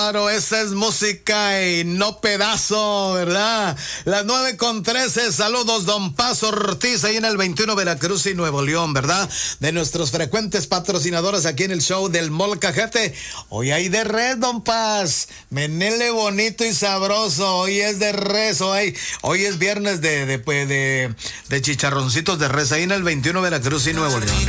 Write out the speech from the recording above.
Claro, esa es música y no pedazo, ¿verdad? Las 9:13, saludos, don Paz Ortiz, ahí en el 21 Veracruz y Nuevo León, ¿verdad? De nuestros frecuentes patrocinadores aquí en el show del Molcajete. Hoy hay de res, don Paz, menele bonito y sabroso, hoy es de res, hoy es viernes de chicharroncitos de res, ahí en el 21 Veracruz y Nuevo León.